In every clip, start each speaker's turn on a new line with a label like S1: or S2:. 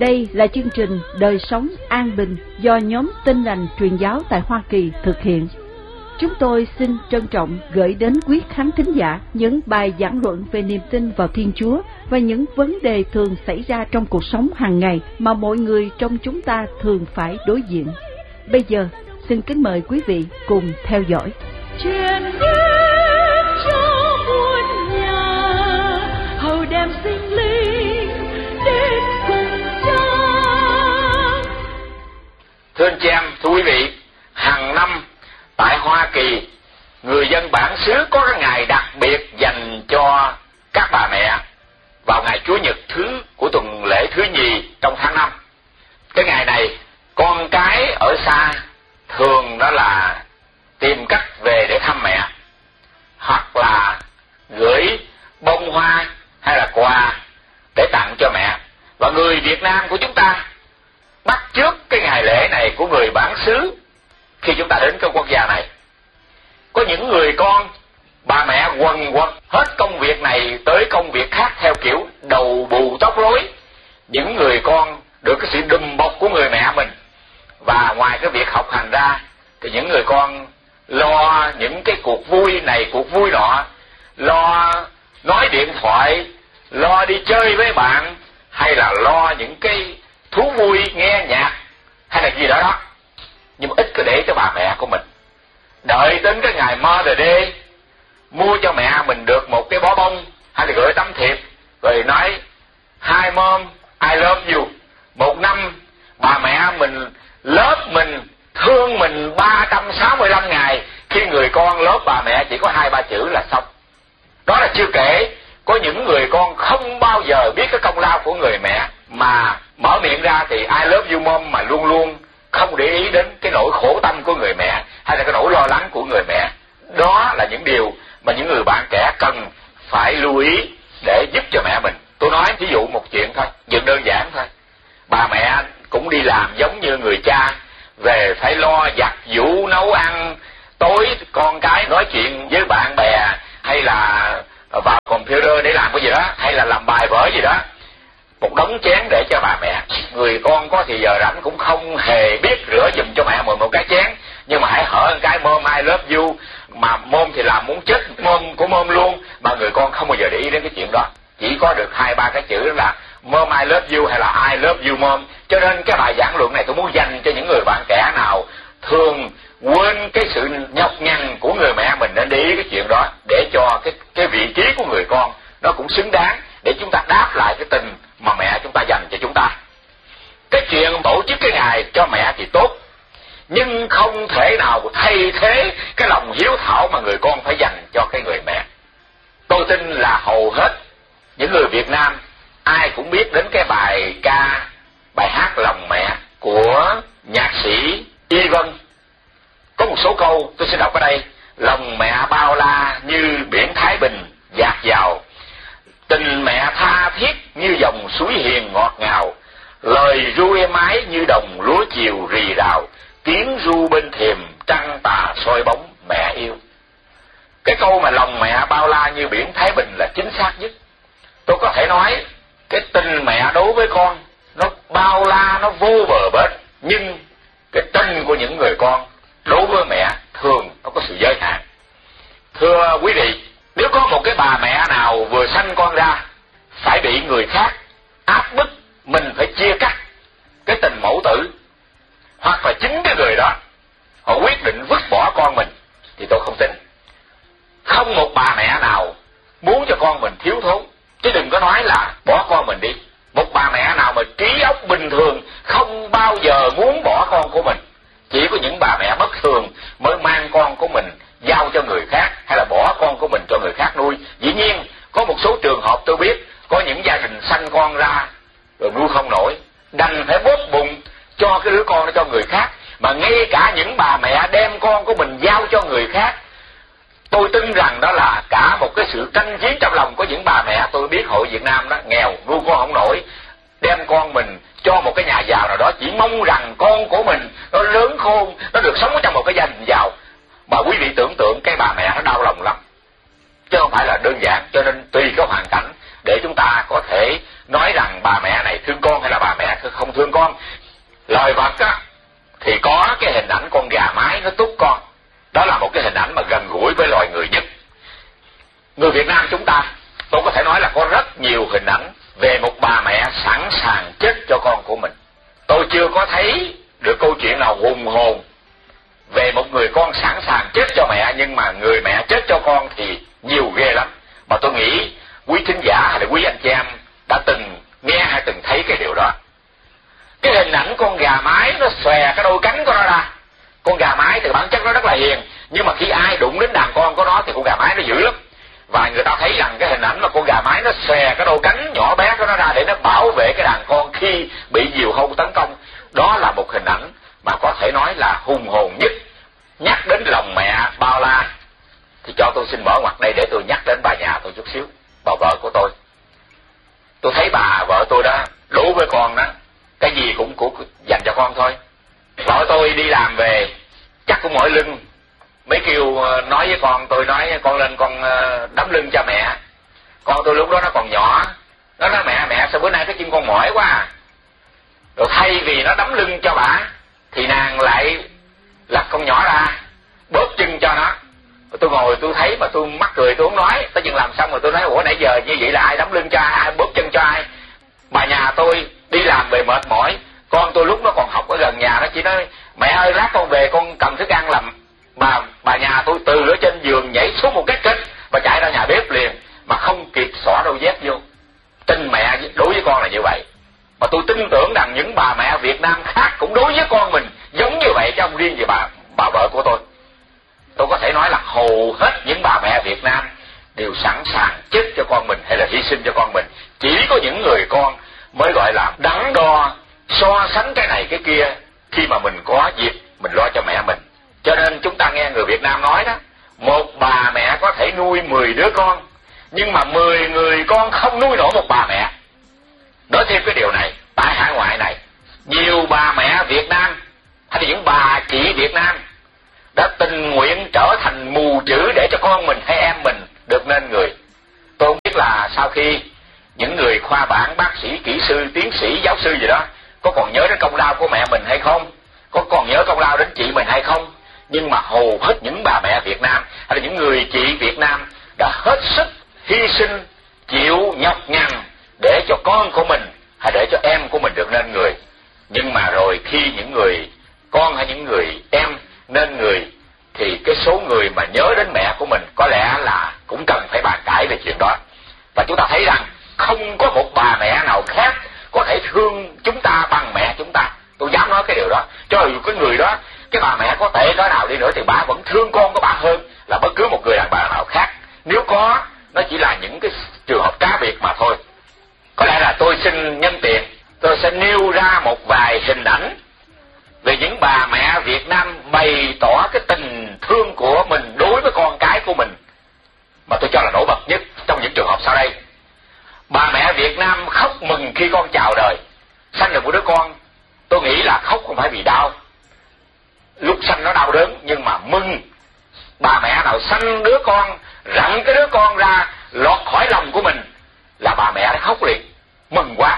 S1: Đây là chương trình Đời sống an bình do nhóm Tin lành truyền giáo tại Hoa Kỳ thực hiện. Chúng tôi xin trân trọng gửi đến quý khán thính giả những bài giảng luận về niềm tin vào Thiên Chúa và những vấn đề thường xảy ra trong cuộc sống hàng ngày mà mọi người trong chúng ta thường phải đối diện. Bây giờ, xin kính mời quý vị cùng theo dõi.
S2: Truyền đến cho muôn nhà, hầu đem sinh linh đến cùng cha.
S3: Thưa anh chị em, thưa quý vị, hàng năm tại Hoa Kỳ, người dân bản xứ có cái ngày đặc biệt dành cho các bà mẹ vào ngày Chúa Nhật thứ của tuần lễ thứ nhì trong tháng 5. Cái ngày này, con cái ở xa thường đó là tìm cách về để thăm mẹ, hoặc là gửi bông hoa hay là quà để tặng cho mẹ. Và người Việt Nam của chúng ta bắt chước cái ngày lễ này của người bản xứ khi chúng ta đến cái quốc gia này. Có những người con, bà mẹ quần quật hết công việc này tới công việc khác theo kiểu đầu bù tóc rối. Những người con được cái sự đùm bọc của người mẹ mình. Và ngoài cái việc học hành ra thì những người con lo những cái cuộc vui này cuộc vui nọ, lo nói điện thoại, lo đi chơi với bạn, hay là lo những cái thú vui nghe nhạc hay là gì đó đó. Nhưng mà ít có để cho bà mẹ của mình. Đợi đến cái ngày Mother's Day mua cho mẹ mình được một cái bó bông hay là gửi tấm thiệp rồi nói Hi mom, I love you. Một năm bà mẹ mình lớp mình thương mình 365 ngày, khi người con lớp bà mẹ chỉ có 2-3 chữ là xong. Đó là chưa kể có những người con không bao giờ biết cái công lao của người mẹ, mà mở miệng ra thì I love you mom mà luôn luôn không để ý đến cái nỗi khổ tâm của người mẹ hay là cái nỗi lo lắng của người mẹ. Đó là những điều mà những người bạn trẻ cần phải lưu ý để giúp cho mẹ mình. Tôi nói ví dụ một chuyện thôi, chuyện đơn giản thôi. Bà mẹ cũng đi làm giống như người cha, về phải lo giặt giũ nấu ăn, tối con cái nói chuyện với bạn bè hay là vào computer để làm cái gì đó, hay là làm bài vở gì đó, một đống chén để cho bà mẹ. Người con có thì giờ rảnh cũng không hề biết rửa giùm cho mẹ mình một cái chén, nhưng mà hãy hở cái mom I love you, mà mom thì làm muốn chết mom của mom luôn, mà người con không bao giờ để ý đến cái chuyện đó, chỉ có được 2-3 cái chữ là mom I love you hay là I love you mom. Cho nên cái bài giảng luận này tôi muốn dành cho những người bạn trẻ nào thường quên cái sự nhọc nhằn của người mẹ mình, nên để ý cái chuyện đó, để cho cái vị trí của người con nó cũng xứng đáng, để chúng ta đáp lại cái tình mà mẹ chúng ta dành cho chúng ta. Cái chuyện tổ chức cái ngày cho mẹ thì tốt, nhưng không thể nào thay thế cái lòng hiếu thảo mà người con phải dành cho cái người mẹ. Tôi tin là hầu hết những người Việt Nam ai cũng biết đến cái bài hát Lòng Mẹ của nhạc sĩ Y Vân. Có một số câu tôi sẽ đọc ở đây. Lòng mẹ bao la như biển Thái Bình dạt dào, tình mẹ tha thiết như dòng suối hiền ngọt ngào, lời ru êm ái như đồng lúa chiều rì rào, tiếng ru bên thềm trăng tà soi bóng mẹ yêu. Cái câu mà lòng mẹ bao la như biển Thái Bình là chính xác nhất. Tôi có thể nói cái tình mẹ đối với con nó bao la, nó vô bờ bến, nhưng cái tình của những người con đối với mẹ thường nó có sự giới hạn. Thưa quý vị, nếu có một cái bà mẹ nào vừa sanh con ra phải bị người khác áp bức mình phải chia cắt cái tình mẫu tử, hoặc là chính cái người đó họ quyết định vứt bỏ con mình, thì tôi không tin. Không một bà mẹ nào muốn cho con mình thiếu thốn, chứ đừng có nói là bỏ con mình đi. Một bà mẹ nào mà trí óc bình thường không bao giờ muốn bỏ con của mình. Chỉ có những bà mẹ bất thường mới mang con của mình giao cho người khác, hay là bỏ con của mình cho người khác nuôi. Dĩ nhiên có một số trường hợp tôi biết, có những gia đình sanh con ra rồi nuôi không nổi, đành phải bóp bụng cho cái đứa con đó cho người khác. Mà ngay cả những bà mẹ đem con của mình giao cho người khác, tôi tin rằng đó là cả một cái sự tranh chiến trong lòng của những bà mẹ. Tôi biết hội Việt Nam đó nghèo, nuôi con không nổi, đem con mình cho một cái nhà giàu nào đó, chỉ mong rằng con của mình nó lớn khôn, nó được sống trong một cái gia đình giàu. Mà quý vị tưởng tượng cái bà mẹ nó đau lòng lắm, chứ không phải là đơn giản. Cho nên tùy cái hoàn cảnh để chúng ta có thể nói rằng bà mẹ này thương con hay là bà mẹ con. Loài vật á thì có cái hình ảnh con gà mái nó túc con, đó là một cái hình ảnh mà gần gũi với loài người nhất. Người Việt Nam chúng ta, tôi có thể nói là có rất nhiều hình ảnh về một bà mẹ sẵn sàng chết cho con của mình. Tôi chưa có thấy được câu chuyện nào hùng hồn về một người con sẵn sàng chết cho mẹ, nhưng mà người mẹ chết cho con thì nhiều ghê lắm. Mà tôi nghĩ quý thính giả hay là quý anh chị em đã từng nghe hay từng thấy cái điều đó. Cái hình ảnh con gà mái nó xòe cái đôi cánh của nó ra. Con gà mái từ bản chất nó rất là hiền, nhưng mà khi ai đụng đến đàn con của nó thì con gà mái nó dữ lắm. Và người ta thấy rằng cái hình ảnh mà con gà mái nó xòe cái đôi cánh nhỏ bé của nó ra để nó bảo vệ cái đàn con khi bị diều hâu tấn công, đó là một hình ảnh mà có thể nói là hùng hồn nhất. Nhắc đến lòng mẹ bao la thì cho tôi xin mở ngoặt đây để tôi nhắc đến bà nhà tôi chút xíu, bà vợ của tôi. Tôi thấy bà vợ tôi đó đối với con đó cái gì cũng dành cho con thôi. Vợ tôi đi làm về chắc cũng mỏi lưng, mấy kêu nói với con, tôi nói con lên con đấm lưng cho mẹ. Con tôi lúc đó nó còn nhỏ, nó nói mẹ sao bữa nay cái chân con mỏi quá à. Rồi thay vì nó đấm lưng cho bà thì nàng lại lật con nhỏ ra bóp chân cho nó. Rồi tôi ngồi tôi thấy mà tôi mắc cười, tôi không nói. Tới chừng làm xong rồi tôi nói ủa nãy giờ như vậy là ai đấm lưng cho ai, bóp chân cho ai. Bà nhà tôi đi làm về mệt mỏi, con tôi lúc nó còn học ở gần nhà nó chỉ nói mẹ ơi lát con về con cầm thức ăn làm. Bà nhà tôi từ ở trên giường nhảy xuống một cái kích và chạy ra nhà bếp liền mà không kịp xỏ đôi dép vô. Tin mẹ đối với con là như vậy. Mà tôi tin tưởng rằng những bà mẹ Việt Nam khác cũng đối với con mình giống như vậy, chứ không riêng gì bà vợ của tôi. Tôi có thể nói là hầu hết những bà mẹ Việt Nam đều sẵn sàng chết cho con mình hay là hy sinh cho con mình. Chỉ có những người con mới gọi là đắn đo, so sánh cái này cái kia khi mà mình có dịp mình lo cho mẹ mình. Cho nên chúng ta nghe người Việt Nam nói đó, một bà mẹ có thể nuôi 10 đứa con, nhưng mà 10 người con không nuôi nổi một bà mẹ. Nói thêm cái điều này, tại hải ngoại này, nhiều bà mẹ Việt Nam hay là những bà chị Việt Nam đã tình nguyện trở thành mù chữ để cho con mình hay em mình được nên người. Tôi không biết là sau khi những người khoa bảng, bác sĩ, kỹ sư, tiến sĩ, giáo sư gì đó có còn nhớ đến công lao của mẹ mình hay không, có còn nhớ công lao đến chị mình hay không, nhưng mà hầu hết những bà mẹ Việt Nam hay là những người chị Việt Nam đã hết sức hy sinh, chịu nhọc nhằn để cho con của mình hay để cho em của mình được nên người. Nhưng mà rồi khi những người con hay những người em nên người thì cái số người mà nhớ đến mẹ của mình có lẽ là cũng cần phải bàn cãi về chuyện đó. Và chúng ta thấy rằng không có một bà mẹ nào khác có thể thương chúng ta bằng mẹ chúng ta. Tôi dám nói cái điều đó. Cho dù cái người đó, cái bà mẹ có tệ cỡ nào đi nữa thì bà vẫn thương con của bà hơn là bất cứ một người đàn bà nào khác. Nếu có, nó chỉ là những cái trường hợp cá biệt mà thôi. Có lẽ là tôi xin nhân tiện, tôi sẽ nêu ra một vài hình ảnh về những bà mẹ Việt Nam bày tỏ cái tình thương của mình đối với con cái của mình mà tôi cho là nổi bật nhất trong những trường hợp sau đây. Bà mẹ Việt Nam khóc mừng khi con chào đời, sanh được một đứa con. Tôi nghĩ là khóc không phải vì đau, lúc sanh nó đau đớn, nhưng mà mừng. Bà mẹ nào sanh đứa con, rặn cái đứa con ra lọt khỏi lòng của mình là bà mẹ đã khóc liền, mừng quá.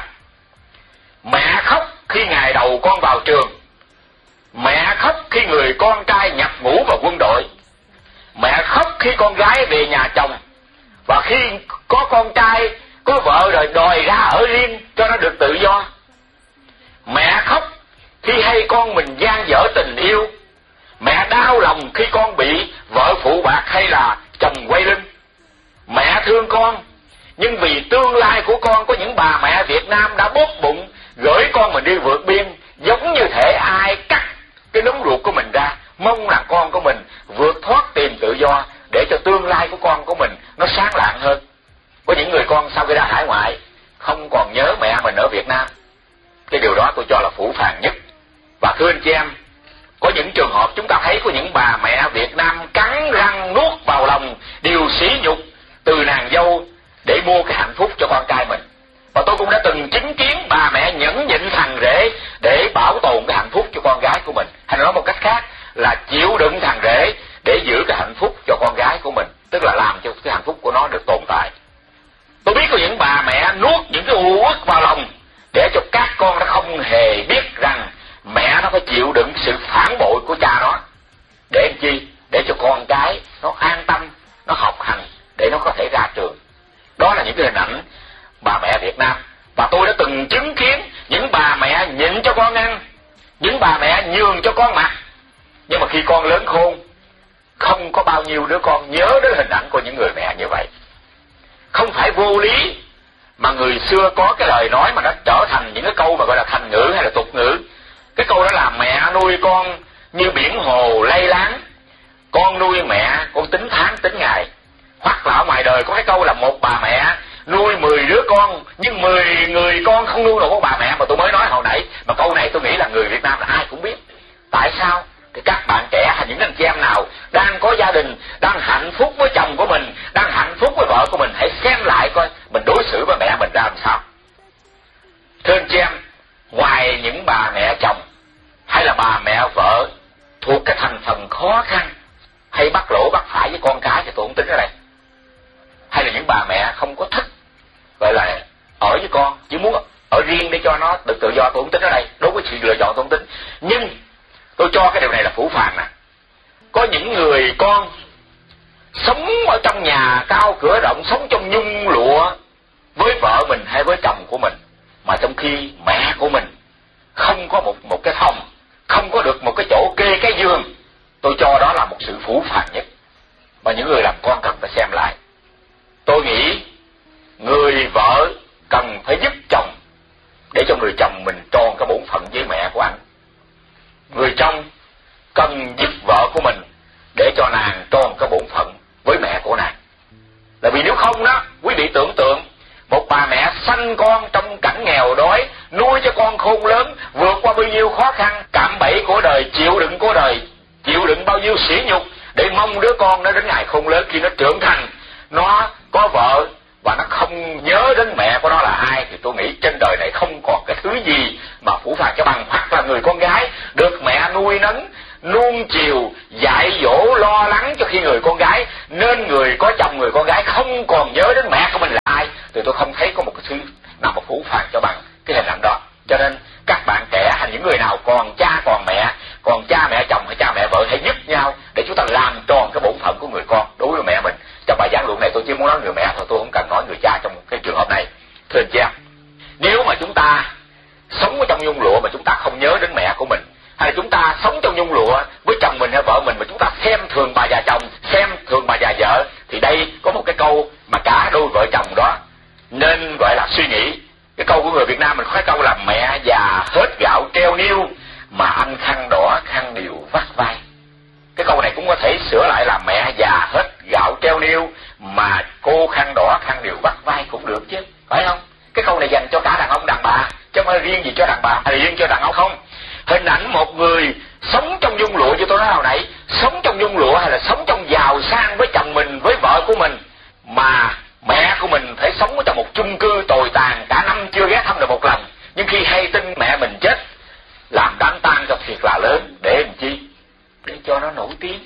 S3: Mẹ khóc khi ngày đầu con vào trường, mẹ khóc khi người con trai nhập ngũ vào quân đội, mẹ khóc khi con gái về nhà chồng, và khi có con trai có vợ rồi đòi ra ở riêng cho nó được tự do. Mẹ khóc khi hay con mình gian dở tình yêu, mẹ đau lòng khi con bị vợ phụ bạc hay là chồng quay lưng. Mẹ thương con, nhưng vì tương lai của con, có những bà mẹ Việt Nam đã bóp bụng gửi con mình đi vượt biên, giống như thể ai cắt cái núm ruột của mình ra, mong là con của mình vượt thoát tìm tự do để cho tương lai của con của mình nó sáng lạng hơn. Có những người con sau khi ra hải ngoại không còn nhớ mẹ mình ở Việt Nam. Cái điều đó tôi cho là phũ phàng nhất. Và thưa anh chị em, có những trường hợp chúng ta thấy có những bà mẹ Việt Nam cắn răng nuốt vào lòng điều sỉ nhục từ nàng dâu để mua cái hạnh phúc cho con trai mình. Và tôi cũng đã từng chứng kiến bà mẹ nhẫn nhịn thằng rể để bảo tồn cái hạnh phúc cho con gái của mình. Hay nói một cách khác là chịu đựng thằng rể để giữ cái hạnh phúc cho con gái của mình, tức là làm cho cái hạnh phúc của nó được tồn tại. Tôi biết có những bà mẹ nuốt những cái u uất vào lòng để cho các con nó không hề biết phải chịu đựng sự phản bội của cha nó. Để làm chi? Để cho con cái nó an tâm, nó học hành, để nó có thể ra trường. Đó là những cái hình ảnh bà mẹ Việt Nam. Và tôi đã từng chứng kiến những bà mẹ nhịn cho con ăn, những bà mẹ nhường cho con mặc. Nhưng mà khi con lớn khôn, không có bao nhiêu đứa con nhớ đến hình ảnh của những người mẹ như vậy. Không phải vô lý mà người xưa có cái lời nói mà nó trở thành những cái câu mà gọi là thành ngữ hay là tục ngữ. Cái câu đó là mẹ nuôi con như biển hồ lay láng, con nuôi mẹ con tính tháng tính ngày. Hoặc là ở ngoài đời có cái câu là một bà mẹ nuôi 10 đứa con, nhưng 10 người con không nuôi được một bà mẹ mà tôi mới nói hồi nãy. Mà câu này tôi nghĩ là người Việt Nam là ai cũng biết. Tại sao? Thì các bạn trẻ hay những anh chị em nào đang có gia đình, đang hạnh phúc với chồng của mình, đang hạnh phúc với vợ của mình, hãy xem lại coi mình đối xử với mẹ mình ra làm sao. Thưa anh chị em, ngoài những bà mẹ chồng hay là bà mẹ vợ thuộc cái thành phần khó khăn hay bắt lỗ bắt phải với con cái thì tôi không tính ở đây. Hay là những bà mẹ không có thích gọi là ở với con, chỉ muốn ở riêng để cho nó được tự do, tôi không tính ở đây. Đối với sự lựa chọn tôi không tính. Nhưng tôi cho cái điều này là phũ phàng nè. Có những người con sống ở trong nhà cao cửa rộng, sống trong nhung lụa với vợ mình hay với chồng của mình, mà trong khi mẹ của mình không có một cái phòng, không có được một cái chỗ kê cái giường. Tôi cho đó là một sự phũ phàng nhất mà những người làm con cần phải xem lại. Tôi nghĩ người vợ cần phải giúp chồng để cho người chồng mình tròn cái bổn phận với mẹ của anh. Người chồng cần giúp vợ của mình để cho nàng tròn cái bổn phận với mẹ của nàng. Là vì nếu không đó, quý vị tưởng tượng một bà mẹ sanh con trong cảnh nghèo đói, nuôi cho con khôn lớn, vượt qua bao nhiêu khó khăn, cạm bẫy của đời, chịu đựng của đời, chịu đựng bao nhiêu sỉ nhục để mong đứa con nó đến ngày khôn lớn. Khi nó trưởng thành, nó có vợ và nó không nhớ đến mẹ của nó là ai, thì tôi nghĩ trên đời này không còn cái thứ gì mà phũ phàng cho bằng. Hoặc là người con gái được mẹ nuôi nấng, nuông chiều, dạy dỗ, lo lắng cho khi người con gái nên người có chồng, người con gái không còn nhớ đến mẹ của mình là ai, thì tôi không thấy có một cái thứ nào mà phũ phàng cho bằng cái hình ảnh đó. Cho nên các bạn trẻ hay những người nào còn cha còn mẹ, còn cha mẹ chồng hay cha mẹ vợ, hãy giúp nhau để chúng ta làm tròn cái bổn phận của người con đối với mẹ mình. Trong bài giảng luận này tôi chỉ muốn nói người mẹ thôi, tôi không cần nói người cha trong cái trường hợp này. Thưa anh chị em, nếu mà chúng ta sống ở trong nhung lụa mà chúng ta không nhớ đến mẹ của mình, hay là chúng ta sống trong nhung lụa với chồng mình hay vợ mình mà chúng ta xem thường bà già chồng, xem thường bà già vợ, thì đây có một cái câu mà cả đôi vợ chồng đó nên gọi là suy nghĩ. Cái câu của người Việt Nam mình có cái câu là mẹ già hết gạo treo niêu mà anh khăn đỏ khăn điều vắt vai. Cái câu này cũng có thể sửa lại là mẹ già hết gạo treo niêu mà cô khăn đỏ khăn điều vắt vai cũng được chứ, phải không? Cái câu này dành cho cả đàn ông đàn bà, chứ không phải riêng gì cho đàn bà hay riêng cho đàn ông không. Hình ảnh một người sống trong nhung lụa như tôi nói hồi nãy, sống trong nhung lụa hay là sống trong giàu sang với chồng mình, với vợ của mình, mà mẹ của mình phải sống ở trong một chung cư tồi tàn, cả năm chưa ghé thăm được một lần, nhưng khi hay tin mẹ mình chết làm đám tang cho thiệt là lớn. Để làm chi? Để cho nó nổi tiếng,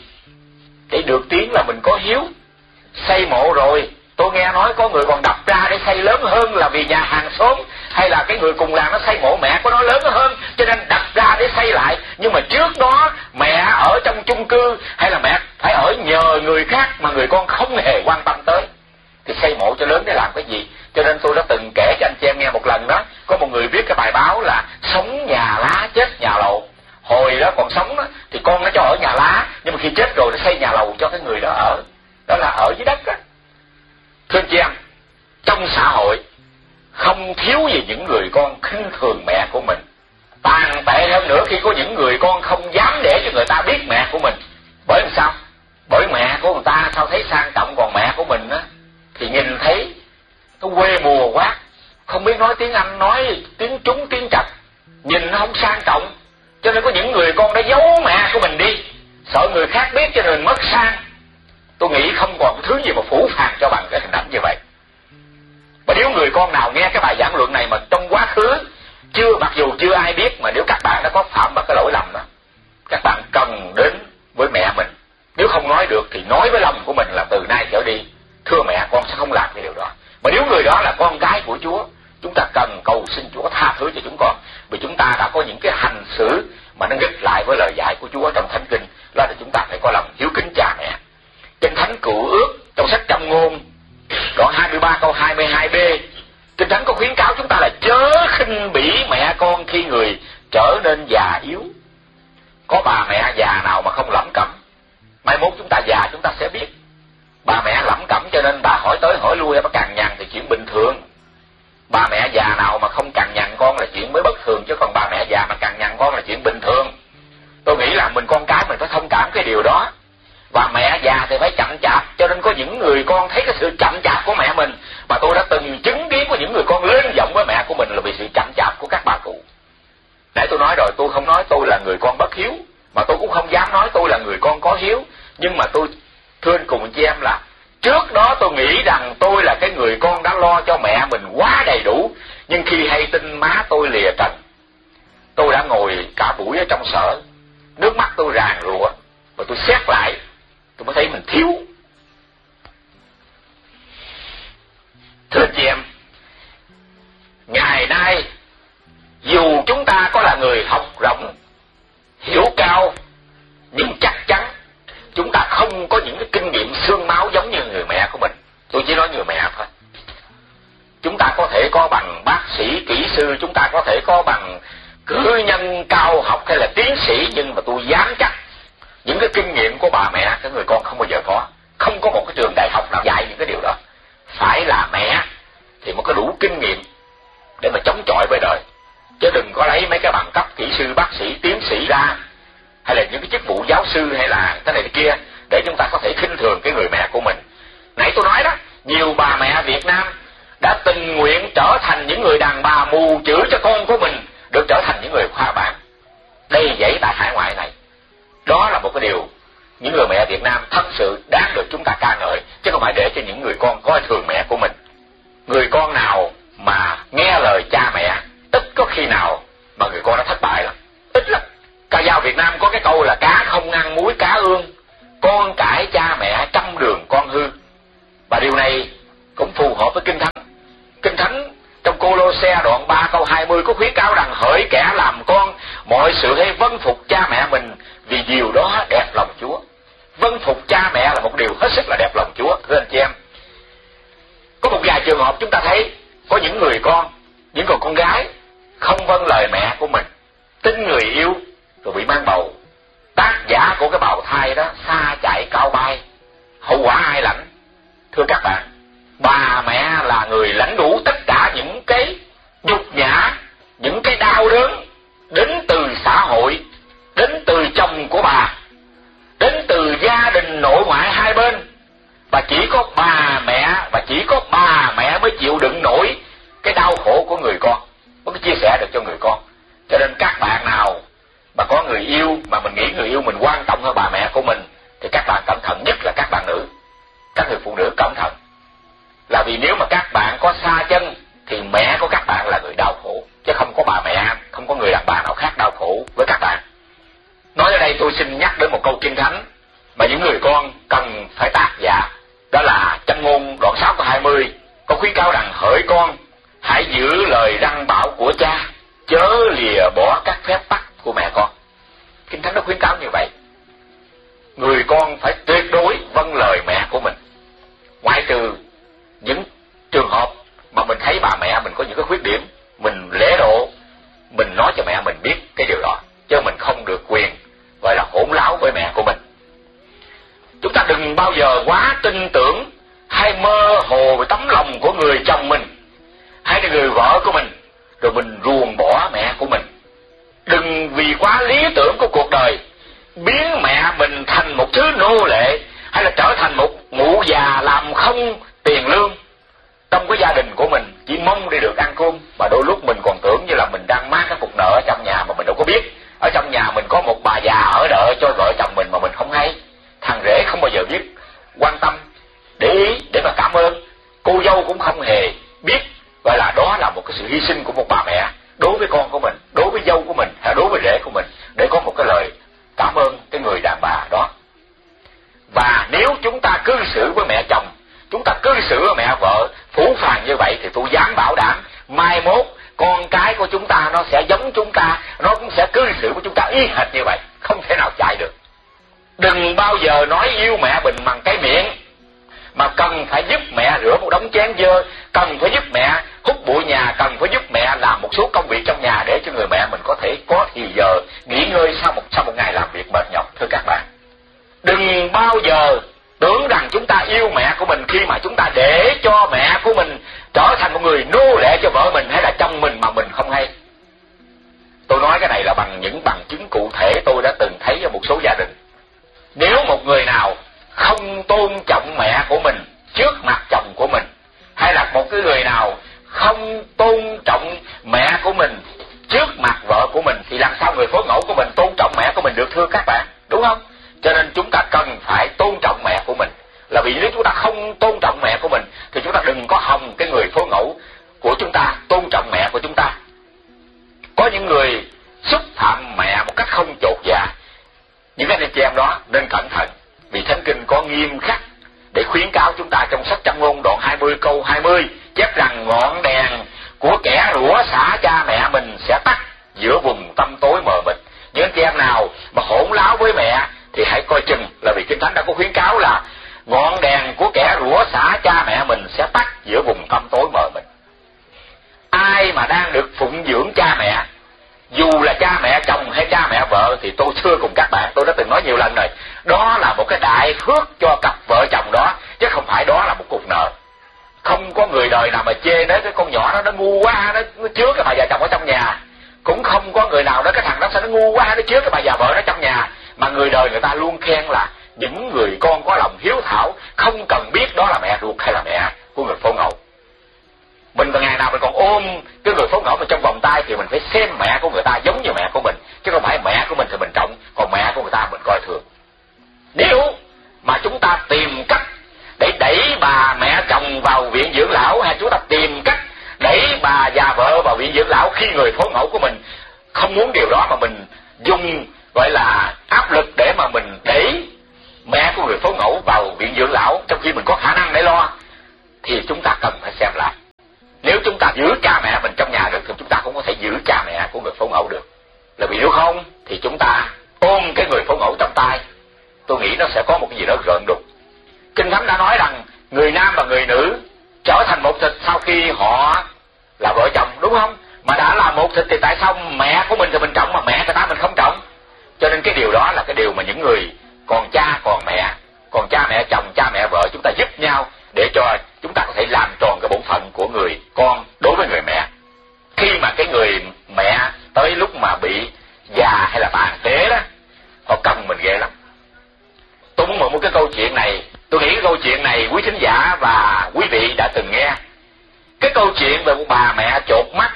S3: để được tiếng là mình có hiếu. Xây mộ rồi tôi nghe nói có người còn đập ra để xây lớn hơn, là vì nhà hàng xóm hay là cái người cùng làng nó xây mộ mẹ của nó lớn hơn, cho nên đập ra để xây lại. Nhưng mà trước đó mẹ ở trong chung cư hay là mẹ phải ở nhờ người khác mà người con không hề quan tâm tới, thì xây mộ cho lớn để làm cái gì? Cho nên tôi đã từng kể cho anh chị em nghe một lần đó, có một người viết cái bài báo là sống nhà lá chết nhà lầu. Hồi đó còn sống đó, thì con nó cho ở nhà lá, nhưng mà khi chết rồi nó xây nhà lầu cho cái người đó ở. Đó là ở dưới đất đó. Thưa anh chị em, trong xã hội không thiếu gì những người con khinh thường mẹ của mình. Tàn tệ hơn nữa khi có những người con không dám để cho người ta biết mẹ của mình. Bởi làm sao? Bởi mẹ của người ta sao thấy sang trọng, còn mẹ của mình á thì nhìn thấy nó quê mùa quá, không biết nói tiếng Anh, nói tiếng Trung tiếng Trạch, nhìn nó không sang trọng. Cho nên có những người con đã giấu mẹ của mình đi, sợ người khác biết cho nên mất sang. Tôi nghĩ không còn thứ gì mà phũ phàng cho bằng cái hình ảnh như vậy. Và nếu người con nào nghe cái bài giảng luận này mà trong quá khứ mặc dù chưa ai biết, mà nếu các bạn đã có phạm vào cái lỗi lầm đó, các bạn cần đến với mẹ mình. Nếu không nói được thì nói với lòng của mình là từ nay trở đi, thưa mẹ, con sẽ không làm cái điều đó. Mà nếu người đó là con cái của Chúa, chúng ta cần cầu xin Chúa tha thứ cho chúng con, vì chúng ta đã có những cái hành xử mà nó nghịch lại với lời dạy của Chúa ở trong Thánh Kinh, là chúng ta phải có lòng hiếu kính cha mẹ. Kinh Thánh Cựu Ước trong sách Châm Ngôn đoạn 23 câu 22b, Kinh Thánh có khuyến cáo chúng ta là chớ khinh bỉ mẹ con khi người trở nên già yếu. Có bà mẹ già nào mà không lẩm cẩm? Mai mốt chúng ta già chúng ta sẽ biết. Bà mẹ lẩm cẩm cho nên bà hỏi tới hỏi lui bà cằn nhằn thì chuyện bình thường. Bà mẹ già nào mà không cằn nhằn con là chuyện mới bất thường, chứ còn bà mẹ già mà cằn nhằn con là chuyện bình thường. Tôi nghĩ là mình con cái mình phải thông cảm cái điều đó. Và mẹ già thì phải chậm chạp, cho nên có những người con thấy cái sự chậm chạp của mẹ mình, mà tôi đã từng chứng kiến của những người con lên giọng với mẹ của mình là vì sự chậm chạp của các bà cụ. Nãy tôi nói rồi, tôi không nói tôi là người con bất hiếu, mà tôi cũng không dám nói tôi là người con có hiếu. Nhưng mà tôi thưa anh cùng chị em là trước đó tôi nghĩ rằng tôi là cái người con đã lo cho mẹ mình quá đầy đủ. Nhưng khi hay tin má tôi lìa trần, tôi đã ngồi cả buổi ở trong sở, nước mắt tôi ràn rụa, và tôi xét lại, tôi mới thấy mình thiếu. Thưa anh chị em, ngày nay dù chúng ta có là người học rộng, hiểu cao, nhưng chắc chắn chúng ta không có những cái kinh nghiệm xương máu giống như người mẹ của mình. Tôi chỉ nói người mẹ thôi. Chúng ta có thể có bằng bác sĩ, kỹ sư, chúng ta có thể có bằng cử nhân cao học hay là tiến sĩ, nhưng mà tôi dám chắc những cái kinh nghiệm của bà mẹ cái người con không bao giờ có. Không có một cái trường đại học nào dạy những cái điều đó. Phải là mẹ thì mới có đủ kinh nghiệm để mà chống chọi với đời, chứ đừng có lấy mấy cái bằng cấp kỹ sư, bác sĩ, tiến sĩ ra, hay là những cái chức vụ giáo sư hay là cái này cái kia, để chúng ta có thể khinh thường cái người mẹ của mình. Nãy tôi nói đó, nhiều bà mẹ Việt Nam đã tình nguyện trở thành những người đàn bà mù chữ cho con của mình được trở thành những người khoa bảng đây vậy tại hải ngoại này. Đó là một cái điều những người mẹ Việt Nam thật sự đáng được chúng ta ca ngợi, chứ không phải để cho những người con coi thường mẹ của mình. Người con nào mà nghe lời cha mẹ, ít có khi nào mà người con đã thất bại lắm, ít lắm. Ca dao Việt Nam có cái câu là cá không ăn muối cá ương, con cãi cha mẹ trăm đường con hư. Và điều này cũng phù hợp với Kinh Thánh. Kinh Thánh trong Cô-lô-se đoạn 3 câu 20 có khuyến cáo rằng hỡi kẻ làm con, mọi sự hãy vâng phục cha mẹ mình, vì điều đó đẹp lòng Chúa. Vâng phục cha mẹ là một điều hết sức là đẹp lòng Chúa. Thưa anh chị em, có một vài trường hợp chúng ta thấy có những người con, những người con gái không vâng lời mẹ của mình, tin người yêu rồi bị mang bầu. Tác giả của cái bào thai đó xa chạy cao bay, hậu quả ai lãnh? Thưa các bạn, bà mẹ là người lãnh đủ tất cả những cái nhục nhã, những cái đau đớn đến từ xã hội, đến từ chồng của bà, đến từ gia đình nội ngoại hai bên. Và chỉ có bà mẹ mới chịu đựng nổi cái đau khổ của người con, mới chia sẻ được cho người con. Cho nên các bạn nào mà có người yêu mà mình nghĩ người yêu mình quan trọng hơn bà mẹ của mình, thì các bạn cẩn thận, nhất là các bạn nữ, các người phụ nữ cẩn thận. Là vì nếu mà các bạn có xa chân thì mẹ của các bạn là người đau khổ, chứ không có bà mẹ, không có người đàn bà nào khác đau khổ với các bạn. Nói ở đây tôi xin nhắc đến một câu Kinh Thánh mà những người con cần phải tạc dạ. Đó là Châm Ngôn đoạn 6 câu 20 có khuyến cáo rằng hỡi con, hãy giữ lời răn bảo của cha, chớ lìa bỏ các phép tắc của mẹ con. Kinh Thánh nó khuyến cáo như vậy. Người con phải tuyệt đối vâng lời mẹ của mình, ngoại trừ những trường hợp mà mình thấy bà mẹ mình có những cái khuyết điểm, mình lễ độ, mình nói cho mẹ mình biết cái điều đó, chứ mình không được quyền gọi là hỗn láo với mẹ của mình. Chúng ta đừng bao giờ quá tin tưởng hay mơ hồ về tấm lòng của người chồng mình hay là người vợ của mình, rồi mình ruồng bỏ mẹ của mình. Đừng vì quá lý tưởng của cuộc đời biến mẹ mình thành một thứ nô lệ, hay là trở thành một mụ già làm không tiền lương trong cái gia đình của mình, chỉ mong đi được ăn cơm. Mà đôi lúc mình còn tưởng như là mình đang mát cái cục nợ ở trong nhà mà mình đâu có biết. Ở trong nhà mình có một bà già ở đợi cho vợ chồng mình mà mình không hay. Thằng rể không bao giờ biết quan tâm, để ý để mà cảm ơn. Cô dâu cũng không hề biết, gọi là đó là một cái sự hy sinh của một bà mẹ đối với con của mình, đối với dâu của mình, hay đối với rể của mình, để có một cái lời cảm ơn cái người đàn bà đó. Và nếu chúng ta cư xử với mẹ chồng, chúng ta cư xử với mẹ vợ phũ phàng như vậy, thì tôi dám bảo đảm mai mốt con cái của chúng ta nó sẽ giống chúng ta, nó cũng sẽ cư xử của chúng ta y y hệt như vậy, không thể nào chạy được. Đừng bao giờ nói yêu mẹ mình bằng cái miệng, mà cần phải giúp mẹ rửa một đống chén dơ, cần phải giúp mẹ hút bụi nhà, cần phải giúp mẹ làm một số công việc trong nhà để cho người mẹ mình có thể có thì giờ nghỉ ngơi sau một ngày làm việc mệt nhọc. Thưa các bạn, đừng bao giờ tưởng rằng chúng ta yêu mẹ của mình khi mà chúng ta để cho mẹ của mình trở thành một người nô lệ cho vợ mình hay là chồng mình mà mình không hay. Tôi nói cái này là bằng những bằng chứng cụ thể tôi đã từng thấy ở một số gia đình. Nếu một người nào không tôn trọng mẹ của mình trước mặt chồng của mình, hay là một cái người nào không tôn trọng mẹ của mình trước mặt vợ của mình, thì làm sao người phối ngẫu của mình tôn trọng mẹ của mình được, thưa các bạn, đúng không? Cho nên chúng ta cần phải tôn trọng mẹ của mình, là vì nếu chúng ta không tôn trọng mẹ của mình thì chúng ta đừng có hòng cái người phối ngẫu của chúng ta tôn trọng mẹ của chúng ta. Có những người xúc phạm mẹ một cách không chột dạ, những anh chị em đó nên cẩn thận, vì Thánh Kinh có nghiêm khắc để khuyến cáo chúng ta. Trong sách Châm Ngôn đoạn 20 câu 20 chép rằng ngọn đèn của kẻ rủa xả cha mẹ mình sẽ tắt giữa vùng tăm tối mờ mịt. Những anh chị em nào mà hỗn láo với mẹ thì hãy coi chừng, là vì Kinh Thánh đã có khuyến cáo là ngọn đèn của kẻ rủa xả cha mẹ mình sẽ tắt giữa vùng tăm tối mờ mịt. Ai mà đang được phụng dưỡng cha mẹ, dù là cha mẹ chồng hay cha mẹ vợ, thì tôi thưa cùng các bạn, tôi đã từng nói nhiều lần rồi, đó là một cái đại phước cho cặp vợ chồng đó, chứ không phải đó là một cục nợ. Không có người đời nào mà chê nói cái con nhỏ nó ngu quá, nó chứa cái bà già chồng ở trong nhà. Cũng không có người nào nói cái thằng đó sao nó ngu quá, nó chứa cái bà già vợ nó trong nhà. Mà người đời người ta luôn khen là những người con có lòng hiếu thảo, không cần biết đó là mẹ ruột hay là mẹ của người phối ngẫu. Mình từ ngày nào mình còn ôm cái người phối ngẫu mình trong vòng tay thì mình phải xem mẹ của người ta giống như mẹ của mình, chứ không phải mẹ của mình thì mình trọng, còn mẹ của người ta mình coi thường. Nếu mà chúng ta tìm cách để đẩy bà mẹ chồng vào viện dưỡng lão, hay chúng ta tìm cách đẩy bà già vợ vào viện dưỡng lão khi người phối ngẫu của mình không muốn điều đó, mà mình dùng gọi là áp lực để mà mình đẩy mẹ của người phối ngẫu vào viện dưỡng lão trong khi mình có khả năng để lo, thì chúng ta cần phải xem lại. Nếu chúng ta giữ cha mẹ mình trong nhà được thì chúng ta cũng có thể giữ cha mẹ của người phối ngẫu được. Là vì nếu không thì chúng ta ôm cái người phối ngẫu trong tay, tôi nghĩ nó sẽ có một cái gì đó rợn đục. Kinh Thánh đã nói rằng người nam và người nữ trở thành một thịt sau khi họ là vợ chồng, đúng không? Mà đã là một thịt thì tại sao mẹ của mình thì mình trọng mà mẹ người ta mình không trọng? Cho nên cái điều đó là cái điều mà những người còn cha còn mẹ, còn cha mẹ chồng cha mẹ vợ, chúng ta giúp nhau để cho chúng ta có thể làm tròn cái bổn phận của người con đối với người mẹ. Khi mà cái người mẹ tới lúc mà bị già hay là tàn phế đó, họ cần mình ghê lắm. Tôi muốn mượn một cái câu chuyện này, tôi nghĩ cái câu chuyện này quý thính giả và quý vị đã từng nghe. Cái câu chuyện về một bà mẹ chột mắt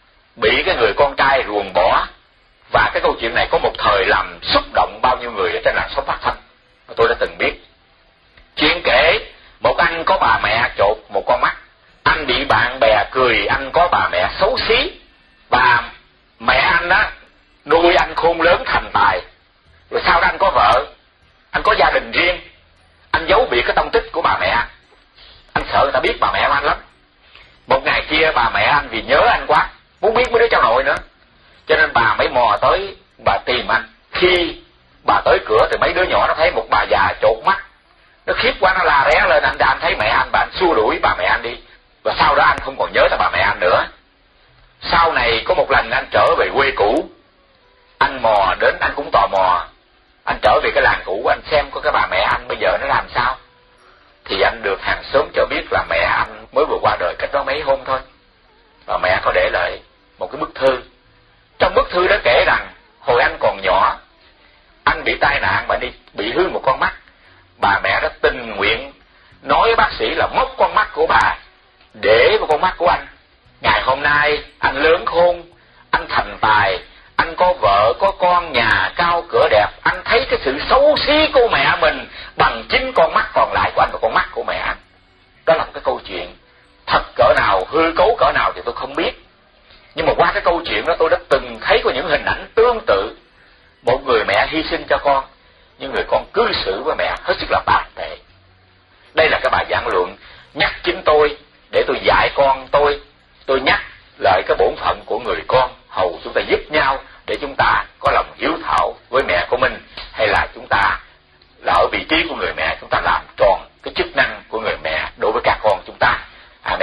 S3: bị cái người con trai ruồng bỏ, và cái câu chuyện này có một thời làm xúc động bao nhiêu người ở trên làn sóng phát thanh. Tôi đã từng biết. Chuyện kể một anh có bà mẹ chột một con mắt, anh bị bạn bè cười anh có bà mẹ xấu xí, và mẹ anh đó nuôi anh khôn lớn thành tài. Rồi sau đó anh có vợ, anh có gia đình riêng, anh giấu biệt cái tông tích của bà mẹ. Anh sợ người ta biết bà mẹ của anh lắm. Một ngày kia bà mẹ anh vì nhớ anh quá, muốn biết mấy đứa cháu nội nữa, cho nên bà mới mò tới, bà tìm anh. Khi bà tới cửa thì mấy đứa nhỏ nó thấy một bà già chột mắt, nó khiếp quá, nó la ré lên. Anh thấy mẹ anh xua đuổi bà mẹ anh đi. Và sau đó anh không còn nhớ tới bà mẹ anh nữa. Sau này có một lần anh trở về quê cũ, anh mò đến, anh cũng tò mò, anh trở về cái làng cũ, anh xem có cái bà mẹ anh bây giờ nó làm sao. Thì anh được hàng xóm cho biết là mẹ anh mới vừa qua đời cách đó mấy hôm thôi. Và mẹ có để lại một cái bức thư. Trong bức thư đó kể rằng hồi anh còn nhỏ, anh bị tai nạn và bị hư một con mắt. Bà mẹ đã tình nguyện nói với bác sĩ là móc con mắt của bà để vào con mắt của anh. Ngày hôm nay anh lớn khôn, anh thành tài, anh có vợ, có con, nhà cao cửa đẹp. Anh thấy cái sự xấu xí của mẹ mình bằng chính con mắt còn lại của anh và con mắt của mẹ anh. Đó là một cái câu chuyện thật cỡ nào, hư cấu cỡ nào thì tôi không biết. Nhưng mà qua cái câu chuyện đó tôi đã từng thấy có những hình ảnh tương tự. Một người mẹ hy sinh cho con, nhưng người con cư xử với mẹ hết sức là tàn tệ. Đây là cái bài giảng luận nhắc chính tôi để tôi dạy con tôi nhắc lại cái bổn phận của người con, hầu chúng ta giúp nhau để chúng ta có lòng hiếu thảo với mẹ của mình, hay là chúng ta là ở vị trí của người mẹ